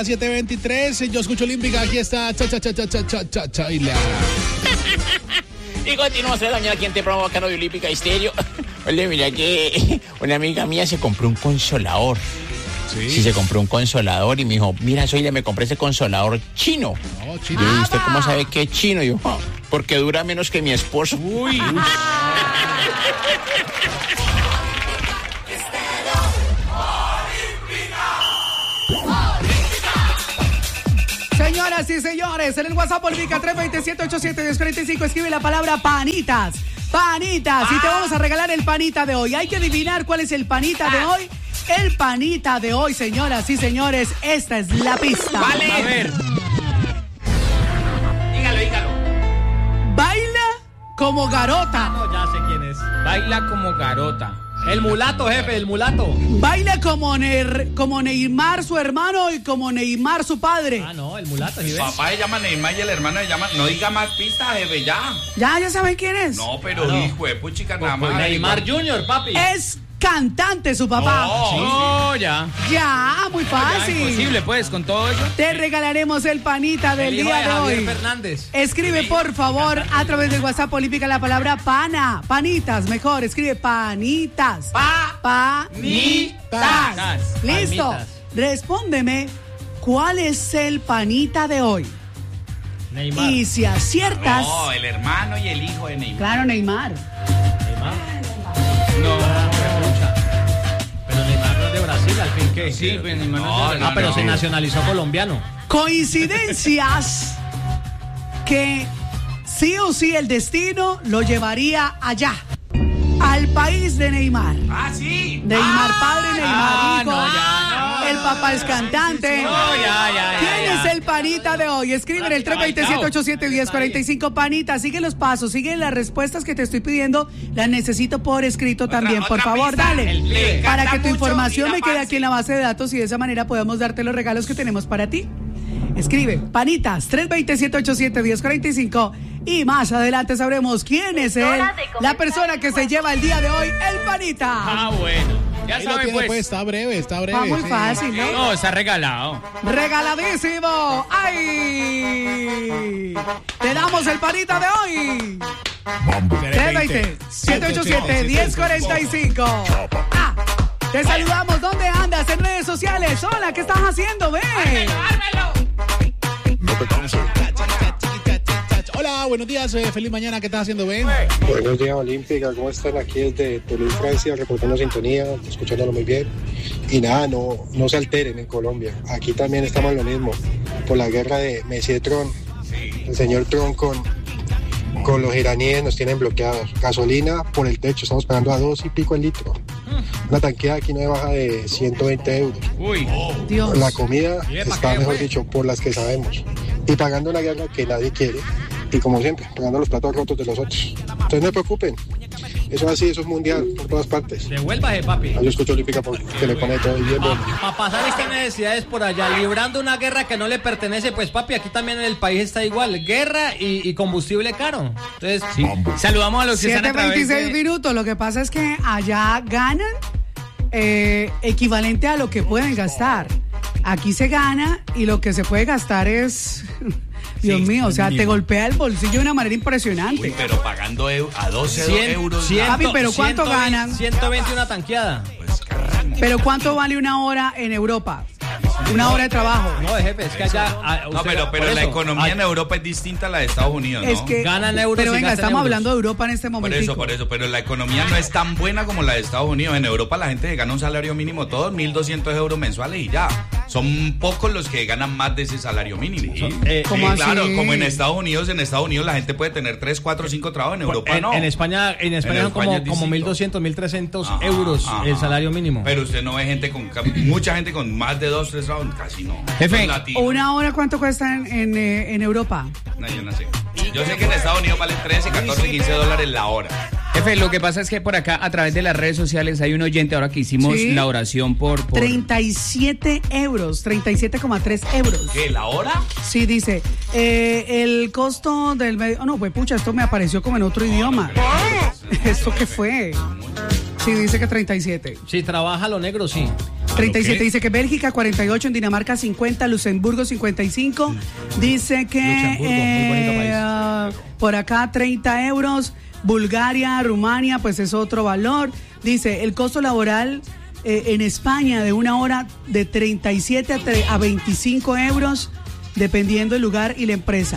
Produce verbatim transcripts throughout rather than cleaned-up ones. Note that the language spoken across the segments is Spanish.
las siete veintitrés. Yo escucho Olímpica. Aquí está. Cha, cha, cha, cha, cha, cha, cha, cha, y continuamos la mañana aquí en Temprano Bacano de Olímpica Estéreo. Oye, mira que una amiga mía se compró un consolador. Sí. Sí, se compró un consolador y me dijo, mira, soy me compré ese consolador chino. No, chino. Y ¿usted cómo sabe que es chino? Y yo, oh, porque dura menos que mi esposo. Uy. Señoras y señores, en el WhatsApp Olímpica tres dos siete, ocho siete, uno cero cuatro cinco escribe la palabra panitas. Panitas. Ah. Y te vamos a regalar el panita de hoy. Hay que adivinar cuál es el panita ah. de hoy. El panita de hoy, señoras y señores, esta es la pista. Vale. A ver. Dígalo, dígalo. Baila como garota. Ah, no, ya sé quién es. Baila como garota. El mulato, jefe, el mulato. Baila como, ne- como Neymar, su hermano, y como Neymar, su padre. Ah, no, el mulato. El papá se llama Neymar y el hermano se llama... No diga más pistas, jefe, ya. ¿Ya, ya saben quién es? No, pero ah, no. hijo de puchica, nada más. Neymar Junior, papi. Es cantante su papá. No, sí, no, ya. Ya, muy fácil. Ya, imposible, pues, con todo eso. Te regalaremos el panita del el día de, de Javier hoy. Fernández. Escribe, por favor, a través del WhatsApp Olímpica la palabra pana. Panitas, mejor. Escribe panitas. Pa. Panitas. Listo. Palmitas. Respóndeme, ¿cuál es el panita de hoy? Neymar. Y si aciertas... No, el hermano y el hijo de Neymar. Claro, Neymar. ¿Neymar? No. Pero Neymar no es de Brasil, al fin que. Sí, pues Neymar no, no, no, no, Ah, pero no. se nacionalizó colombiano. Coincidencias que sí o sí el destino lo llevaría allá. Al país de Neymar. Ah, sí. Neymar ah, padre, Neymar ah, hijo. No, ya, no, el papá es cantante. No, ya, ya, ¿Quién ya, es ya. el panita de hoy? Escribe en el tres dos siete, ocho siete, uno cero cuatro cinco panita. Sigue los pasos, sigue las respuestas que te estoy pidiendo. Las necesito por escrito otra, también. Por favor, pista. dale. Para que tu información me quede fácil. aquí en la base de datos y de esa manera podamos darte los regalos que tenemos para ti. Escribe panitas tres dos siete, ocho siete, uno cero cuatro cinco y más adelante sabremos quién es él, la persona que se lleva el día de hoy el panita. Ah, bueno. Ya Ahí lo saben, tiene, pues. pues. Está breve, está breve. Va muy sí. fácil, ¿no? No, está regalado. Regaladísimo. ¡Ay! Te damos el panita de hoy. tres veinte, siete ocho siete, uno cero cuatro cinco. Ah, te saludamos. ¿Dónde andas? En redes sociales. Hola, ¿qué estás haciendo? Ven. No te canses. Hola, buenos días, eh, feliz mañana, ¿qué estás haciendo, Ben? Buenos días, Olímpica, ¿cómo están? Aquí desde Toulouse, Francia, reportando sintonía, escuchándolo muy bien. Y nada, no, no se alteren en Colombia, aquí también estamos lo mismo, por la guerra de Messi y Trump. El señor Trump con, con los iraníes nos tienen bloqueados. Gasolina por el techo, estamos pagando a dos y pico el litro. Una tanqueada aquí no me baja de ciento veinte euros. Uy. Dios. La comida ¿Y para está, qué, mejor güey? dicho, por las que sabemos. Y pagando una guerra que nadie quiere. Y como siempre, pagando los platos rotos de los otros. Entonces no se preocupen. Eso es así, eso es mundial, por todas partes. Devuélvase, papi. Yo escucho Olímpica porque le pone todo bien bueno. Para pasar estas necesidades por allá, librando una guerra que no le pertenece, pues papi, aquí también en el país está igual, guerra y, y combustible caro. Entonces, sí. Saludamos a los que están a través siete veintiséis de... minutos. Lo que pasa es que allá ganan eh, equivalente a lo que pueden gastar. Aquí se gana y lo que se puede gastar es... Dios Sí, mío, o sea, mínimo. te golpea el bolsillo de una manera impresionante. Uy, pero pagando eu- a doce euros. cien, Papi, pero ¿cuánto ciento veinte, ganan? ciento veinte una tanqueada. Pues, caramba. Pero ¿cuánto vale una hora en Europa? Una hora de trabajo. No, jefe, es que allá... a- No, usted- pero, pero por la eso, economía ay, en Europa es distinta a la de Estados Unidos, ¿no? Es que, Ganan euros pero y venga, gastan estamos euros. hablando de Europa en este Por momento. eso, por eso, pero la economía no es tan buena como la de Estados Unidos. En Europa la gente gana un salario mínimo todos, mil doscientos euros mensuales y ya. Son pocos los que ganan más de ese salario mínimo. Sí, eh, ¿Cómo así? claro, como en Estados Unidos, en Estados Unidos la gente puede tener tres, cuatro, cinco trabajos, en Europa en, no. en España, en España En son como, España es como distinto. mil doscientos, mil trescientos Ajá, euros ajá. el salario mínimo. Pero usted no ve gente con, mucha gente con más de dos, tres trabajos, casi no. Jefe, Son latinos. ¿Una hora cuánto cuesta en, en, eh, en Europa? No, yo no sé. Yo sé que en Estados Unidos vale trece, catorce, quince dólares la hora. Jefe, lo que pasa es que por acá, a través de las redes sociales, hay un oyente ahora que hicimos Sí. la oración por... por... treinta y siete euros, treinta y siete coma tres euros. ¿Qué, la hora? Sí, dice, eh, el costo del medio... Oh, no, pues pucha, esto me apareció como en otro idioma. ¿Esto qué fue? Sí, dice que treinta y siete. si trabaja lo negro, sí. treinta y siete dice que Bélgica cuarenta y ocho, en Dinamarca cincuenta, Luxemburgo cincuenta y cinco. Dice que Luxemburgo, muy bonito país. eh, por acá treinta euros. Bulgaria, Rumania, pues es otro valor. Dice, el costo laboral eh, en España de una hora de treinta y siete a veinticinco euros, dependiendo del lugar y la empresa.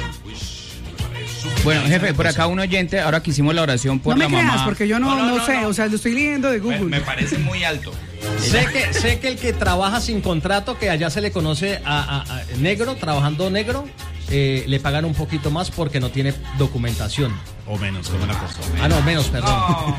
Bueno, jefe, por acá un oyente, ahora que hicimos la oración por no la me creas, mamá. porque yo no, No, no, no, no, sé, no. o sea, lo estoy leyendo de Me, Google. me parece muy alto. Sé que, sé que el que trabaja sin contrato, que allá se le conoce a, a- a negro, trabajando negro, eh, le pagan un poquito más porque no tiene documentación. O menos, como una cosa. Ah, no, menos, perdón. No.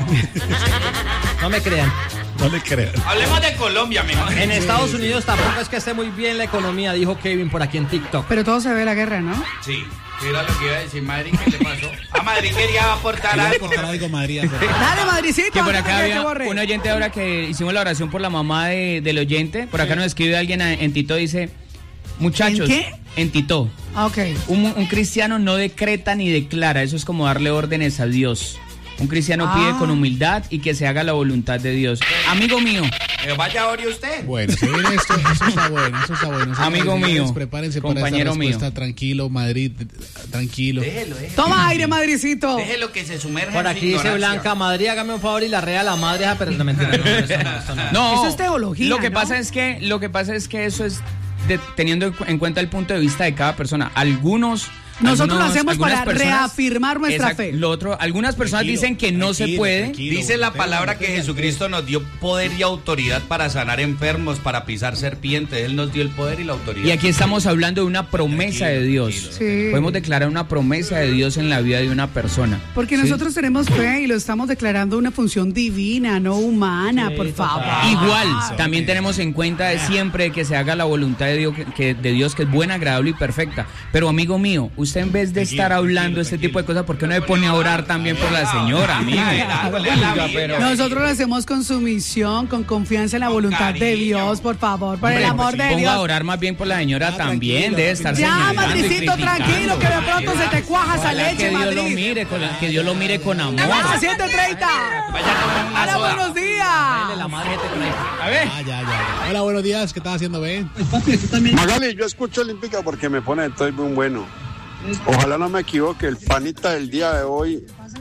No me crean. No le crean. Hablemos de Colombia, mejor. En Estados Unidos tampoco es que esté muy bien la economía, dijo Kevin por aquí en TikTok. Pero todo se ve la guerra, ¿no? Sí. Mira lo que iba a decir Madrid, ¿qué le pasó? A Madrid quería aportar Quería algo. aportar algo, Madrid. Dale, Madricito. Que por antes acá de que había borre. un oyente ahora que hicimos la oración por la mamá de- del oyente. Por acá nos escribe alguien a- en Tito, dice, muchachos, ¿En qué? en Tito, Ah, ok. un, un cristiano no decreta ni declara, eso es como darle órdenes a Dios. Un cristiano Ah. pide con humildad y que se haga la voluntad de Dios. Amigo mío, Eh, vaya ore usted. Bueno, se viene esto, eso está bueno, eso está bueno. Amigo Señores, mío, prepárense compañero para esta respuesta. mío. Tranquilo, Madrid, tranquilo. Déjelo, déjelo. Toma aire, Madricito. Déjelo que se sumerja Por en su aquí dice ignorancia. Blanca, Madrid, hágame un favor y la rea la madre, ah, pero no mentira, no, esto no, esto no. no. Eso es teología, Lo que ¿no? pasa es que, lo que pasa es que eso es de- teniendo en cuenta el punto de vista de cada persona. Algunos Nosotros algunos- lo hacemos algunas para personas- reafirmar nuestra Exacto. fe. Lo otro, algunas personas Tranquilo, dicen que no se tranquilo, puede. tranquilo. Dice la Usted palabra no que tenga Jesucristo nos dio poder y autoridad para sanar enfermos, para pisar serpientes. Él nos dio el poder y la autoridad. Y aquí estamos hablando de una promesa Tranquilo, de Dios. tranquilo. Sí. Podemos declarar una promesa de Dios en la vida de una persona. Porque ¿sí? nosotros tenemos fe y lo estamos declarando una función divina, no humana, Sí, por total. favor. Igual, Ah, también ok. tenemos en cuenta de siempre que se haga la voluntad de Dios, que, que- de Dios que es buena, agradable y perfecta. Pero amigo mío, usted en vez de Tranquilo, estar hablando tranquilo, este tranquilo. tipo de cosas, ¿por qué no se pone a orar también por la señora, amigo? Dándole a la Oiga, Biblia. pero- Nosotros lo hacemos con sumisión, con confianza en la Con voluntad de cariño. Dios, por favor, por el Hombre, amor pues, de ponga a Dios. orar más bien por la señora Ah, también, tranquilo, debe estar Ya, señalando y Madricito, criticando. tranquilo, que de pronto se te cuaja esa Ojalá leche, que Dios lo Madrid. mire con, que Dios lo mire con amor. A las siete treinta. Vaya a tomar una Hola, soda. buenos Dele días. la madre este con ahí. A ver. Ah, ya, ya, ya. Hola, buenos días, ¿qué estás haciendo, Ben? Magali, yo escucho Olímpica porque me pone todo muy bueno. Ojalá no me equivoque, el panita del día de hoy,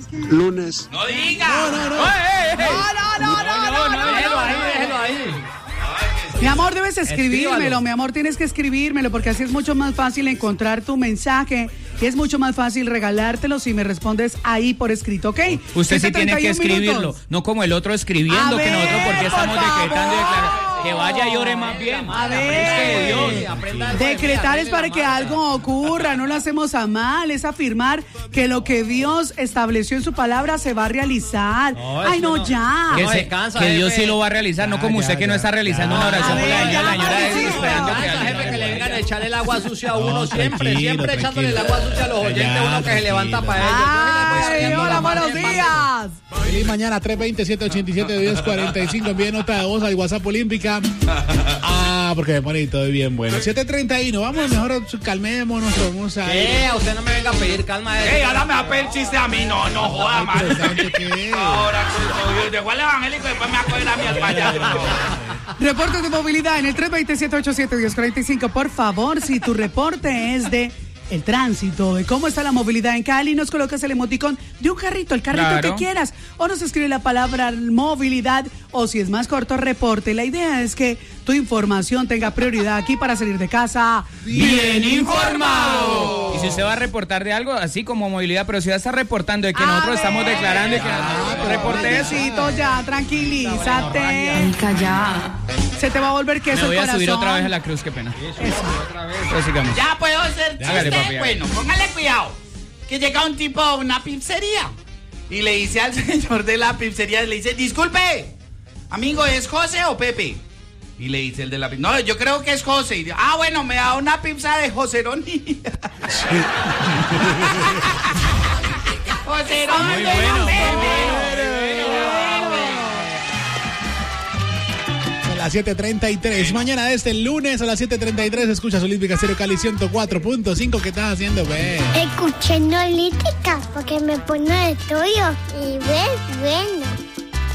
lunes. No diga. No, no, no. No, no, no, no, no, no, Déjelo no. ahí, déjelo ahí. Mi amor, debes escribírmelo, Escríbalo. mi amor, tienes que escribírmelo porque así es mucho más fácil encontrar tu mensaje y es mucho más fácil regalártelo si me respondes ahí por escrito, ¿ok? Usted sí Siete tiene que treinta y un escribirlo, minutos. no como el otro escribiendo, A que nosotros ver, porque estamos por decretando y favor. declarando. Que vaya y ore más bien. A Es que ver, Dios, aprenda algo de decretar mí, es dele para la que madre. algo ocurra, no lo hacemos a mal, es afirmar que lo que Dios estableció en su palabra se va a realizar. No, Ay, eso no, no. ya. que, No se- descansa, que Dios jefe. sí lo va a realizar, no Ya, como ya, usted que no ya, está realizando ya. una oración A por la ver, señora, la ya, señora es Mauricio. esperando que Cansa, alguien- jefe, que le vengan a echarle el agua sucia a No, uno siempre, tranquilo, siempre echándole el tranquilo. agua sucia a los oyentes, Ya, uno que se levanta para ellos. Ay, Yo, hola, la buenos madre, días. Feliz mañana, tres veinte, siete ochenta y siete, diez cuarenta y cinco. Envíe nota de voz al WhatsApp Olímpica. Ah, porque me pone todo bien bueno. siete treinta y uno, vamos, mejor calmémonos, vamos a ir. Eh, a usted no me venga a pedir calma. Ey, ahora me va a pedir chiste a mí. No, no joda, man. Interesante que es. Ahora, llegó el evangélico y después me va a coger a mí al payaso. Reportes de movilidad en el tres dos siete, ocho siete, uno cero cuatro cinco. Por favor, si tu reporte es de el tránsito, de cómo está la movilidad en Cali, nos colocas el emoticón de un carrito, el carrito Claro. que quieras, o nos escribe la palabra movilidad, o si es más corto, reporte. La idea es que tu información tenga prioridad aquí para salir de casa bien informado. Y si usted va a reportar de algo, así como movilidad, pero si va a estar reportando de que A nosotros ver. estamos declarando y que reporte eso. Necesito ya, tranquilízate. Se te va a volver queso Me voy el a subir corazón. otra vez a la cruz, qué pena. Eso. Pues sigamos. Ya puedo hacer Ya, hágale, chiste. papi, hágale. Bueno, póngale cuidado. Que llega un tipo a una pizzería y le dice al señor de la pizzería, le dice, disculpe, amigo, ¿es José o Pepe? Y le dice el de la pizza, no, yo creo que es José. Y dice, ah, bueno, me da una pizza de Joseroni. Joseroni. Muy bueno, A las siete treinta y tres. Mañana de este lunes a las siete treinta y tres escuchas Olímpica Stereo Cali ciento cuatro punto cinco. ¿Qué estás haciendo, ve? Escuchando Olímpica porque me pone de tuyo y ves, bueno.